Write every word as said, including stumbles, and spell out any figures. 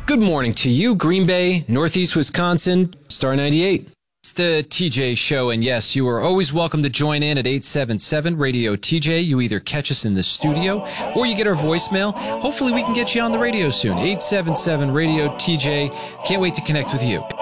Good morning to you, Green Bay, Northeast Wisconsin, Star ninety-eight. It's the T J Show, and yes, you are always welcome to join in at eight seven seven radio T J. You either catch us in the studio or you get our voicemail. Hopefully we can get you on the radio soon. eight seven seven radio T J. Can't wait to connect with you.